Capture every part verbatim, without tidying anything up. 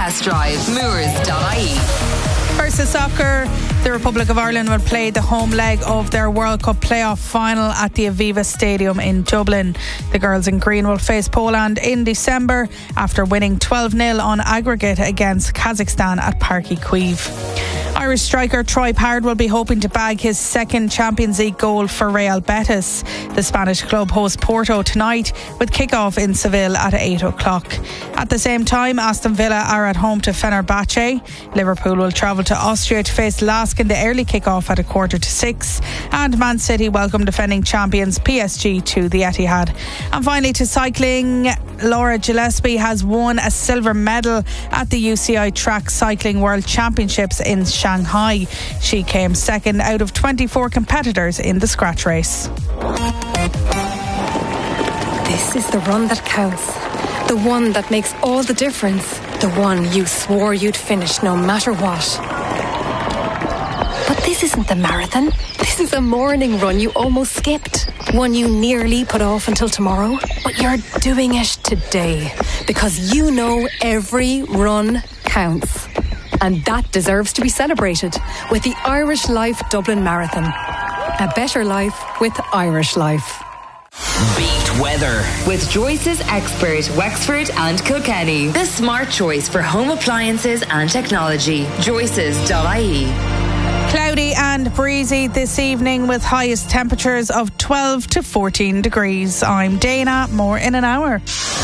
test drive. Moors dot I E. Versus soccer, the Republic of Ireland will play the home leg of their World Cup playoff final at the Aviva Stadium in Dublin. The girls in green will face Poland in December after winning twelve nil on aggregate against Kazakhstan at Parc y Cuivre. Irish striker Troy Parrott will be hoping to bag his second Champions League goal for Real Betis. The Spanish club hosts Porto tonight with kick-off in Seville at eight o'clock. At the same time, Aston Villa are at home to Fenerbahce. Liverpool will travel to Austria to face Lask in the early kick-off at a quarter to six. And Man City welcome defending champions P S G to the Etihad. And finally to cycling, Laura Gillespie has won a silver medal at the U C I Track Cycling World Championships in Shanghai. She came second out of twenty-four competitors in the scratch race. This is the run that counts. The one that makes all the difference. The one you swore you'd finish no matter what. But this isn't the marathon. This is a morning run you almost skipped. One you nearly put off until tomorrow. But you're doing it today. Because you know every run counts. And that deserves to be celebrated with the Irish Life Dublin Marathon. A better life with Irish Life. Beat weather with Joyce's Expert, Wexford and Kilkenny. The smart choice for home appliances and technology. Joyces dot I E. Cloudy and breezy this evening with highest temperatures of twelve to fourteen degrees. I'm Dana, more in an hour.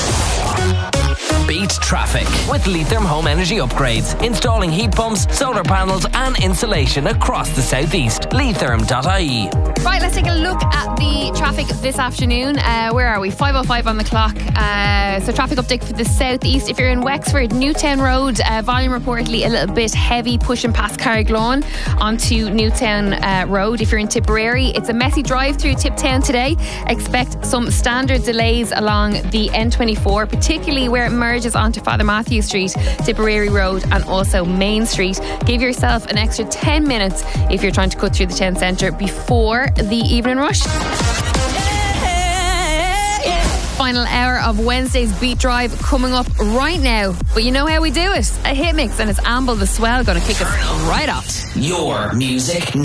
Beat traffic with Leitrim Home Energy Upgrades. Installing heat pumps, solar panels and insulation across the southeast. Leitrim dot I E. Right, let's take a look at the traffic this afternoon. Uh, where are we? five oh five on the clock. Uh, so traffic update for the southeast. If you're in Wexford, Newtown Road, uh, volume reportedly a little bit heavy pushing past Carriglawn onto Newtown uh, Road. If you're in Tipperary, it's a messy drive through Tiptown today. Expect some standard delays along the N twenty-four, particularly where it merges onto Father Matthew Street, Tipperary Road and also Main Street. Give yourself an extra ten minutes if you're trying to cut through the town centre before the evening rush. Final hour of Wednesday's Beat Drive coming up right now. But you know how we do it. A hit mix, and it's Amble the Swell going to kick us right off. Your music